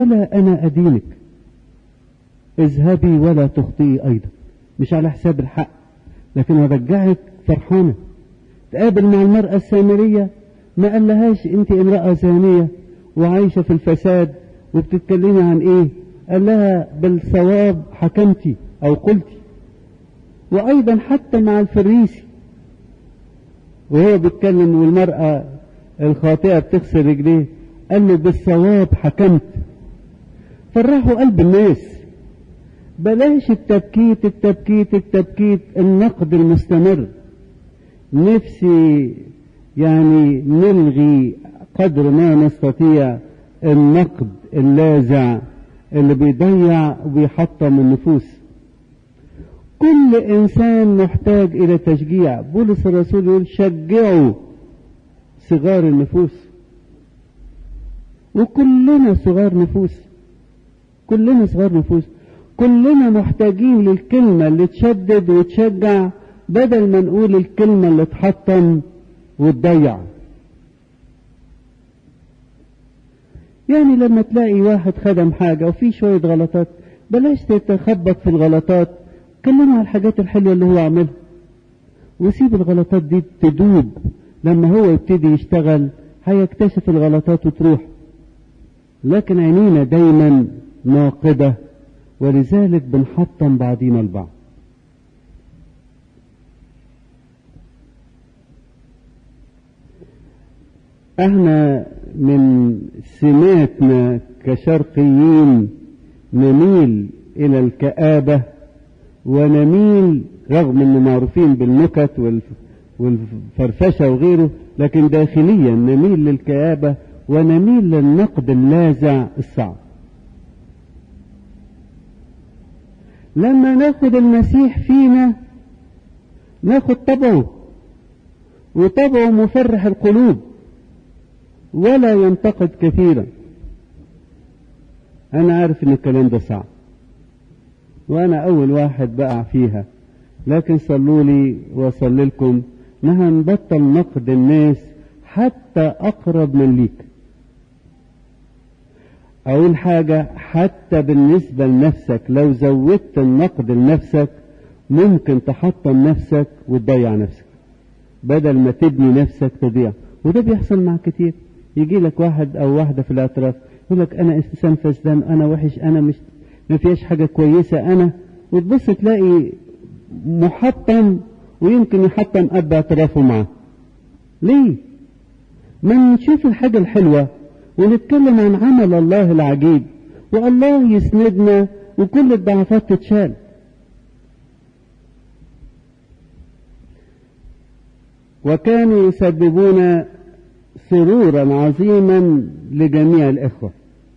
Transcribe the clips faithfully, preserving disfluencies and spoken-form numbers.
ولا أنا أدينك، اذهبي ولا تخطئي أيضا. مش على حساب الحق، لكن أرجعك فرحانة. تقابل مع المرأة السامرية، ما قال لهاش أنت امرأة زانية وعايشة في الفساد وبتتكلمي عن إيه، قال لها بالصواب حكمتي أو قلتي. وأيضا حتى مع الفريسي وهو بيتكلم والمرأة الخاطئة بتغسل رجليه، قال له بالصواب حكمت. فرحوا قلب الناس. بلاش التبكيت التبكيت التبكيت النقد المستمر. نفسي يعني نلغي قدر ما نستطيع النقد اللاذع اللي بيضيع وبيحطم النفوس. كل إنسان محتاج إلى تشجيع. بولس الرسول يقول شجعوا صغار النفوس. وكلنا صغار نفوس، كلنا صغار نفوس، كلنا محتاجين للكلمة اللي تشدد وتشجع بدل ما نقول الكلمة اللي تحطم وتضيع. يعني لما تلاقي واحد خدم حاجة وفيه شوية غلطات، بلاش تتخبط في الغلطات، كلمه على الحاجات الحلوة اللي هو عملها، وسيب الغلطات دي تدوب. لما هو يبتدي يشتغل هيكتشف الغلطات وتروح. لكن عينينا دايما ناقدة، ولذلك بنحطم بعضينا البعض. احنا من سماتنا كشرقيين نميل الى الكآبة، ونميل رغم ان معروفين بالنكت والفرفشة وغيره، لكن داخليا نميل للكآبة ونميل للنقد اللاذع الصعب. لما ناخد المسيح فينا ناخد طبعه، وطبعه مفرح القلوب ولا ينتقد كثيرا. انا عارف ان الكلام ده صعب، وانا اول واحد بقع فيها، لكن صلوا لي واصلي لكم انها نبطل نقد الناس حتى اقرب من ليك. اول حاجة حتى بالنسبة لنفسك، لو زودت النقد لنفسك ممكن تحطم نفسك وتضيع نفسك بدل ما تبني نفسك تضيع. وده بيحصل مع كتير. يجي لك واحد او واحدة في الاعتراف يقول لك انا انسان فسدان، انا وحش، انا مش ما فيهاش حاجة كويسة انا، وتبص تلاقي محطم، ويمكن يحطم اب اعترافه معه. ليه؟ ما نشوف الحاجة الحلوة ونتكلم عن عمل الله العجيب، والله يسندنا وكل الضعفات تتشال. وكانوا يسببون سرورا عظيما لجميع الإخوة.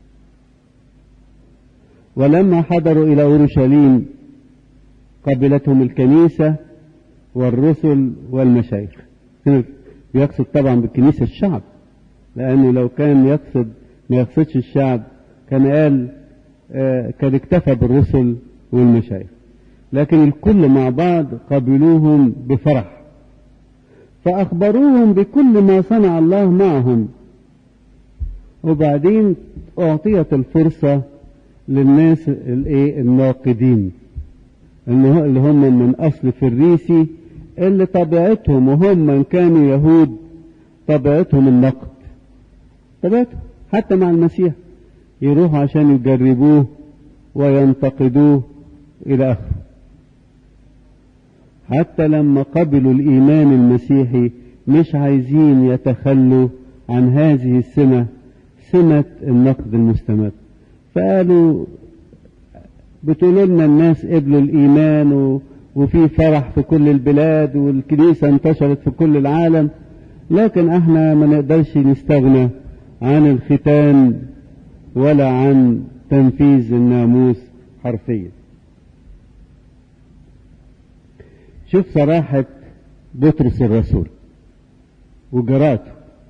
ولما حضروا إلى أورشليم قبلتهم الكنيسة والرسل والمشايخ. يقصد طبعا بالكنيسة الشعب، لأنه لو كان يقصد ما يقصدش الشعب كان قال آه كان اكتفى بالرسل والمشايخ، لكن الكل مع بعض قبلوهم بفرح، فأخبروهم بكل ما صنع الله معهم. وبعدين أعطيت الفرصة للناس الناقدين اللي هم من أصل فريسي، اللي طبيعتهم وهم من كانوا يهود طبيعتهم النقد، طبيعتهم حتى مع المسيح يروحوا عشان يجربوه وينتقدوه إلى آخره. حتى لما قبلوا الإيمان المسيحي مش عايزين يتخلوا عن هذه السمة، سمة النقد المستمر. فقالوا بتقولوا لنا الناس قبلوا الإيمان و... وفي فرح في كل البلاد والكنيسة انتشرت في كل العالم، لكن احنا ما نقدرش نستغنى عن الختان ولا عن تنفيذ الناموس حرفيا. شوف صراحة بطرس الرسول وجراته.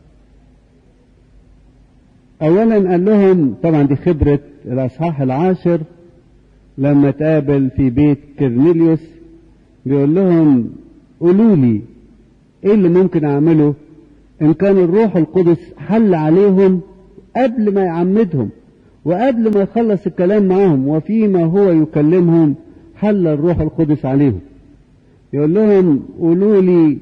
اولا قال لهم، طبعا دي خبرة الاصحاح العاشر لما تقابل في بيت كرنيليوس، بيقول لهم قولوا لي ايه اللي ممكن اعمله ان كان الروح القدس حل عليهم قبل ما يعمدهم، وقبل ما يخلص الكلام معهم وفيما هو يكلمهم حل الروح القدس عليهم، يقول لهم قولوا لي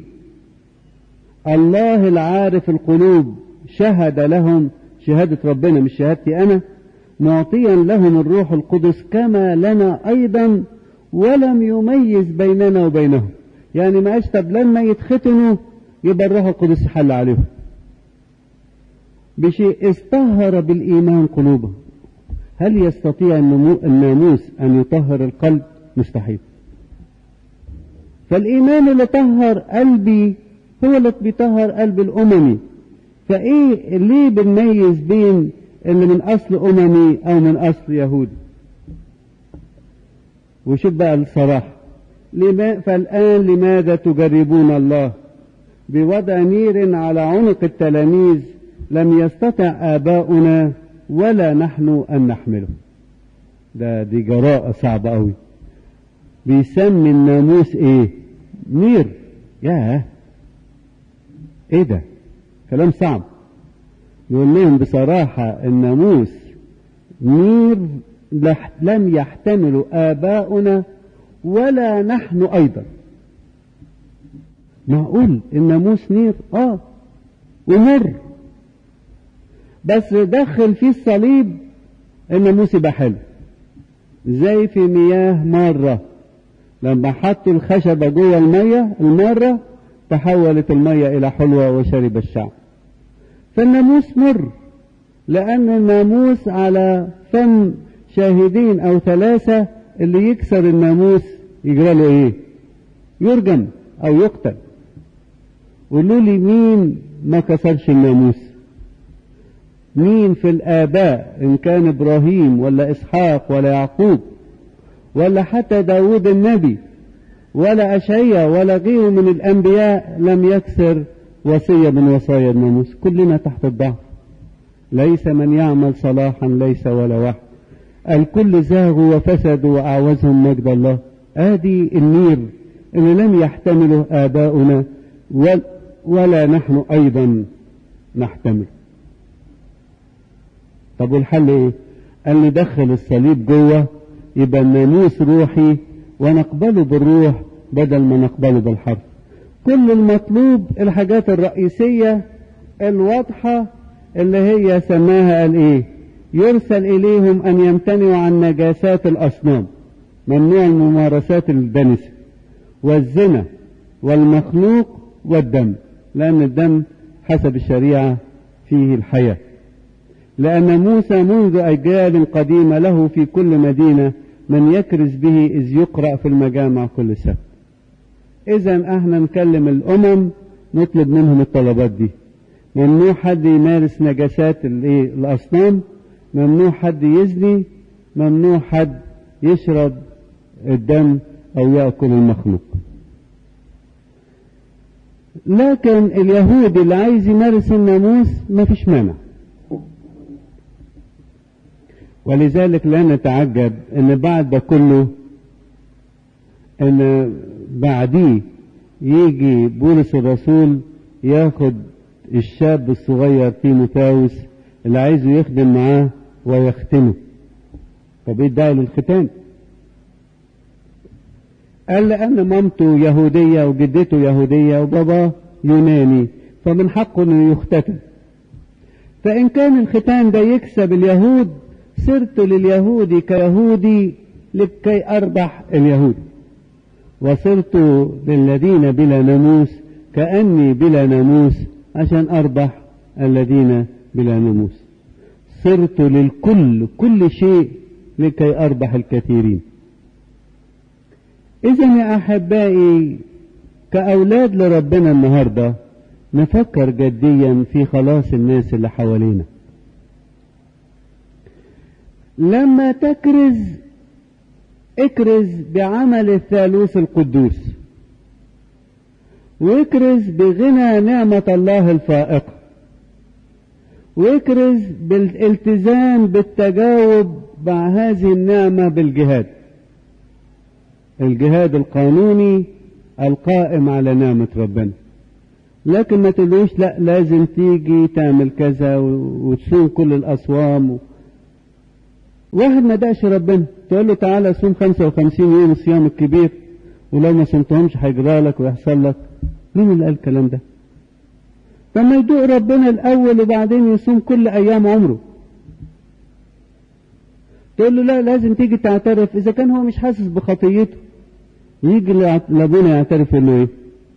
الله العارف القلوب شهد لهم، شهادة ربنا مش شهادتي أنا، معطيا لهم الروح القدس كما لنا أيضا ولم يميز بيننا وبينهم. يعني ما قالش طب لما يتختنوا يبقى الروح القدس حل عليهم، بشيء اصطهر بالإيمان قلوبهم. هل يستطيع الناموس أن يطهر القلب؟ مستحيل. فالإيمان اللي طهر قلبي هو اللي بيطهر قلب الأممي. فإيه ليه بنميز بين اللي من أصل أممي أو من أصل يهودي؟ وشوف بقى الصراحة، لما فالآن لماذا تجربون الله بوضع نير على عنق التلاميذ لم يستطع آباؤنا ولا نحن أن نحمله. ده دي جراءة صعبة قوي. بيسمي الناموس ايه؟ نير. ياه ايه ده كلام صعب. يقول لهم بصراحة الناموس نير لم يحتمل آباؤنا ولا نحن أيضا. معقول الناموس نير؟ اه ومر، بس دخل فيه الصليب الناموس يبقى حلو. زي في مياه مرة لما حطوا الخشبة جوه المية المرة تحولت المية إلى حلوة وشرب الشعب. فالناموس مر لأن الناموس على فم شاهدين أو ثلاثة، اللي يكسر الناموس يجرى له إيه؟ يرجم أو يقتل. قولوا لي مين ما كسرش الناموس؟ مين في الآباء إن كان إبراهيم ولا إسحاق ولا يعقوب ولا حتى داود النبي ولا أشعياء ولا غيره من الأنبياء لم يكسر وصية من وصايا الناموس؟ كلنا تحت الضعف. ليس من يعمل صلاحا ليس ولا واحد، الكل زاغوا وفسدوا وأعوزهم مجد الله. آدي النير اللي لم يحتمله آباؤنا ولا نحن أيضا نحتمل. طب والحل ايه؟ قال ندخل الصليب جوه يبقى الناموس روحي ونقبله بالروح بدل ما نقبله بالحرف. كل المطلوب الحاجات الرئيسية الواضحة اللي هي سماها قال ايه؟ يرسل اليهم ان يمتنعوا عن نجاسات الاصنام، ممنوع الممارسات الدنسة والزنا والمخلوق والدم، لان الدم حسب الشريعة فيه الحياة. لأن موسى منذ أجيال قديمة له في كل مدينة من يكرز به إذ يقرأ في المجامع كل سبت. إذا احنا نكلم الأمم نطلب منهم الطلبات دي. ممنوع حد يمارس نجاسات الأصنام، ممنوع حد يزني، ممنوع حد يشرب الدم أو يأكل المخلوق. لكن اليهود اللي عايز يمارس الناموس ما فيش مانع. ولذلك لا نتعجب ان بعد ده كله ان بعديه يجي بولس الرسول ياخد الشاب الصغير تيموثاوس اللي عايزه يخدم معاه ويختنه. طب ايه الداعي للختان؟ قال لان مامته يهودية وجدته يهودية وباباه يوناني فمن حقه انه يختتن. فان كان الختان ده يكسب اليهود صرت لليهود كيهودي لكي أربح اليهود، وصرت للذين بلا ناموس كأني بلا ناموس عشان أربح الذين بلا ناموس. صرت للكل كل شيء لكي أربح الكثيرين. إذن يا أحبائي كأولاد لربنا النهاردة نفكر جديا في خلاص الناس اللي حوالينا. لما تكرز اكرز بعمل الثالوث القدوس، واكرز بغنى نعمة الله الفائقة، واكرز بالالتزام بالتجاوب مع هذه النعمة بالجهاد، الجهاد القانوني القائم على نعمة ربنا. لكن ما تقولوش لا لازم تيجي تعمل كذا وتصوم كل الأصوام. واحد ما دقش ربنا تقول له تعالى صوم خمسة وخمسين يوم الصيام الكبير، ولو ما صمتهمش هيجرى لك ويحصل لك. مين اللي قال الكلام ده؟ فما يدوق ربنا الأول وبعدين يصوم كل أيام عمره. تقول له لا لازم تيجي تعترف. إذا كان هو مش حاسس بخطيته يجي لابونا يعترف إنه إيه؟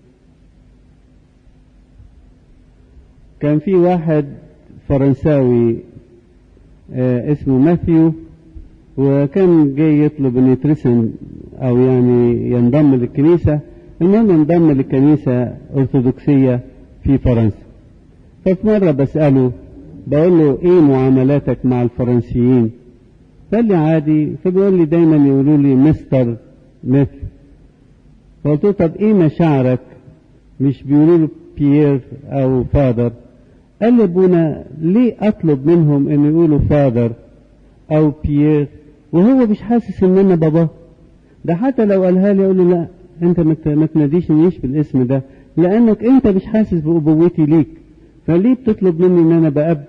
كان في واحد فرنساوي آه اسمه ماثيو، وكان جاي يطلب إنه يترسم أو يعني ينضم للكنيسة. المهم انضم للكنيسة أرثوذكسية في فرنسا. ففي مرة بسأله بقول له إيه معاملاتك مع الفرنسيين؟ قال لي عادي. فبيقول لي دايما يقولوا لي مستر ماثيو. فقلت له طب إيه مشاعرك؟ مش بيقولوا له بيير أو فادر؟ قال لي ابونا ليه أطلب منهم إنه يقولوا فادر أو بيير وهو مش حاسس إن أنا باباه؟ ده حتى لو قالها لي أقول له لا أنت ما تناديشنيش بالاسم ده، لأنك أنت مش حاسس بأبوتي ليك، فليه بتطلب مني إن أنا بأب؟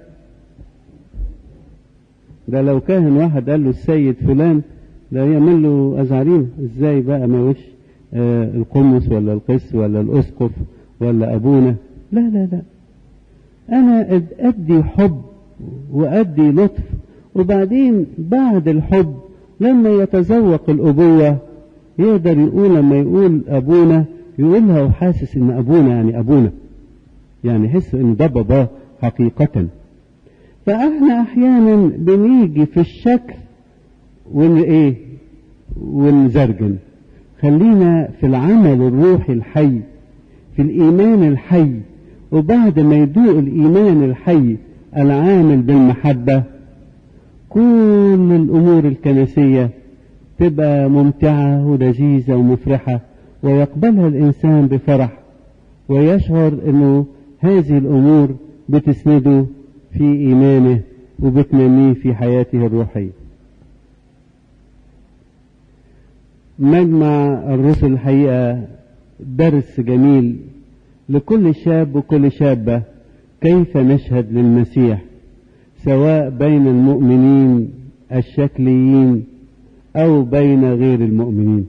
ده لو كاهن واحد قال له السيد فلان ده يعمل له أزعرين. إزاي بقى ما وش آه القمص ولا القس ولا الأسقف ولا أبونا؟ لا لا لا، أنا أدي حب وأدي لطف، وبعدين بعد الحب لما يتذوق الأبوة يقدر يقول، لما يقول أبونا يقولها وحاسس إن أبونا يعني أبونا، يعني يحس إن ده باباه حقيقة. فإحنا أحيانا بنيجي في الشكل ون إيه ونزرجن. خلينا في العمل الروحي الحي، في الإيمان الحي، وبعد ما يدوق الإيمان الحي العامل بالمحبة كل الأمور الكنسية تبقى ممتعة ولذيذة ومفرحة، ويقبلها الإنسان بفرح، ويشعر أنه هذه الأمور بتسنده في إيمانه وبتنميه في حياته الروحية. مجمع الرسل الحقيقة درس جميل لكل شاب وكل شابة كيف نشهد للمسيح، سواء بين المؤمنين الشكليين أو بين غير المؤمنين.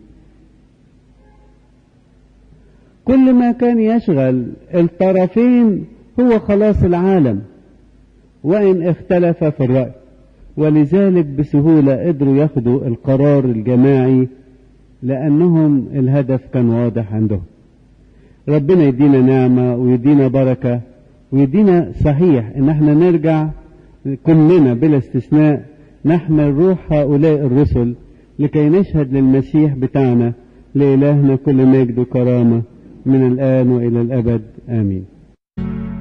كل ما كان يشغل الطرفين هو خلاص العالم، وإن اختلف في الرأي، ولذلك بسهولة قدروا ياخدوا القرار الجماعي لأنهم الهدف كان واضح عندهم. ربنا يدينا نعمة ويدينا بركة ويدينا صحيح إن احنا نرجع كلنا بلا استثناء نحمل روح هؤلاء الرسل لكي نشهد للمسيح بتاعنا. لإلهنا كل مجد وكرامة من الآن وإلى الأبد آمين.